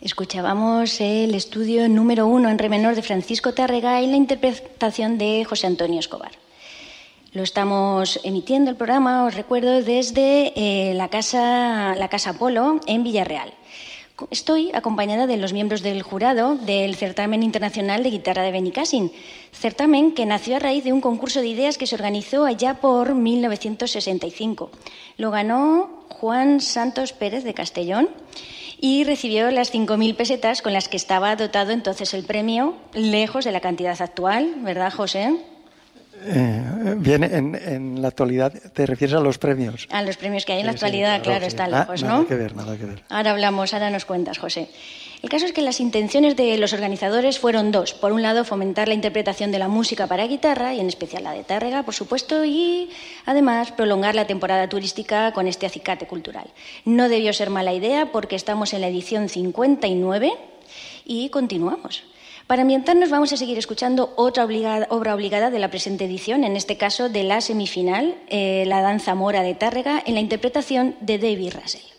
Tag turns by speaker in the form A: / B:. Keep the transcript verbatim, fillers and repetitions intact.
A: Escuchábamos el estudio número uno en re menor de Francisco Tárrega y la interpretación de José Antonio Escobar. Lo estamos emitiendo el programa, os recuerdo, desde eh, la, casa, la Casa Polo en Villarreal. Estoy acompañada de los miembros del jurado del Certamen Internacional de Guitarra de Benicàssim, certamen que nació a raíz de un concurso de ideas que se organizó allá por mil novecientos sesenta y cinco. Lo ganó Juan Santos Pérez de Castellón y recibió las cinco mil pesetas con las que estaba dotado entonces el premio, lejos de la cantidad actual, ¿verdad, José?
B: Eh, bien, en, en la actualidad te refieres a los premios.
A: A los premios que hay en
B: sí,
A: la actualidad,
B: sí, claro,
A: claro,
B: sí.
A: está
B: Na,
A: lejos, ¿no?
B: Nada que ver, nada que ver.
A: Ahora hablamos, ahora nos cuentas, José. El caso es que las intenciones de los organizadores fueron dos. Por un lado, fomentar la interpretación de la música para guitarra, y en especial la de Tárrega, por supuesto, y además prolongar la temporada turística con este acicate cultural. No debió ser mala idea porque estamos en la edición cincuenta y nueve y continuamos. Para ambientarnos vamos a seguir escuchando otra obligada, obra obligada de la presente edición, en este caso de la semifinal, eh, la danza mora de Tárrega, en la interpretación de David Russell.